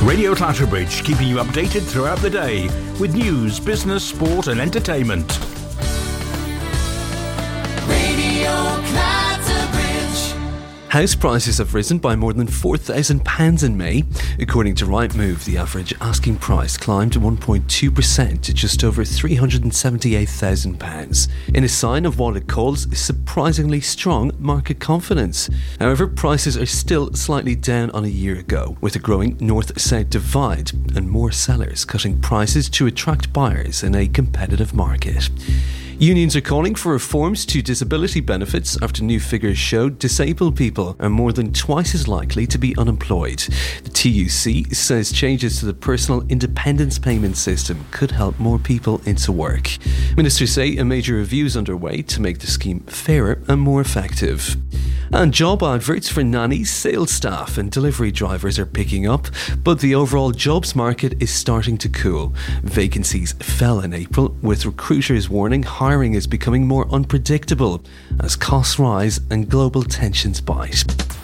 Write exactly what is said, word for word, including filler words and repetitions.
Radio Clatterbridge, keeping you updated throughout the day with news, business, sport and entertainment. Radio Clatterbridge. House prices have risen by more than four thousand pounds in May. According to Rightmove, the average asking price climbed one point two percent to just over three hundred seventy-eight thousand pounds, in a sign of what it calls surprisingly strong market confidence. However, prices are still slightly down on a year ago, with a growing north-south divide and more sellers cutting prices to attract buyers in a competitive market. Unions are calling for reforms to disability benefits after new figures show disabled people are more than twice as likely to be unemployed. The T U C says changes to the personal independence payment system could help more people into work. Ministers say a major review is underway to make the scheme fairer and more effective. And job adverts for nannies, sales staff and delivery drivers are picking up, but the overall jobs market is starting to cool. Vacancies fell in April, with recruiters warning hiring is becoming more unpredictable as costs rise and global tensions bite.